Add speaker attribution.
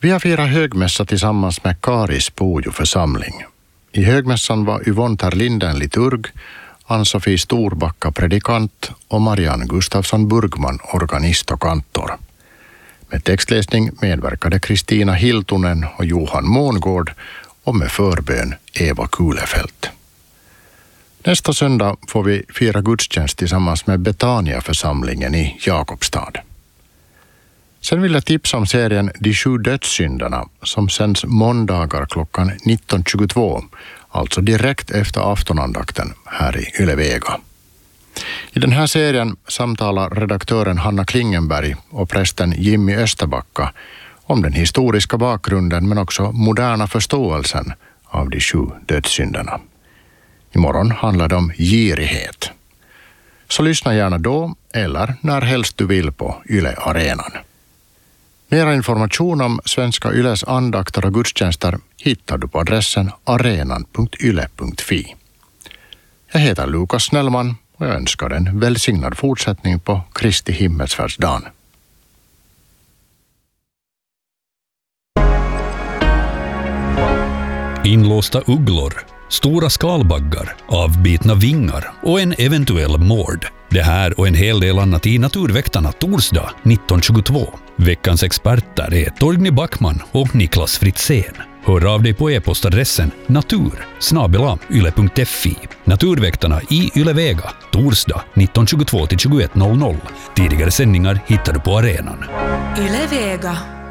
Speaker 1: Vi har firat högmässa tillsammans med Karis Pujo församling. I högmässan var Yvonne Terlinden liturg, Ann-Sofie Storbacka predikant och Marianne Gustafsson Burgman organist och kantor. Med textläsning medverkade Kristina Hiltunen och Johan Mångård och med förbön Eva Kulefelt. Nästa söndag får vi fira gudstjänst tillsammans med Betania-församlingen i Jakobstad. Sen vill jag tipsa om serien De 7 dödssynderna som sänds måndagar klockan 19.22, alltså direkt efter aftonandakten här i Yle Vega. I den här serien samtalar redaktören Hanna Klingenberg och prästen Jimmy Österbacka om den historiska bakgrunden men också moderna förståelsen av de 7 dödssynderna. Imorgon handlar det om girighet. Så lyssna gärna då eller när helst du vill på Yle Arenan. Mera information om Svenska Yles andakter och gudstjänster hittar du på adressen arenan.yle.fi. Jag heter Lukas Snellman och jag önskar en välsignad fortsättning på Kristi himmelsfärdsdagen.
Speaker 2: Inlåsta ugglor, stora skalbaggar, avbitna vingar och en eventuell mord. Det här och en hel del annat i Naturväktarna torsdag 19.22. Veckans experter är Torgny Backman och Niklas Fritzén. Hör av dig på e-postadressen natur@yle.fi. Naturväktarna i Yle Vega, torsdag 19.22 till 21.00. Tidigare sändningar hittar du på arenan.
Speaker 3: Yle Vega.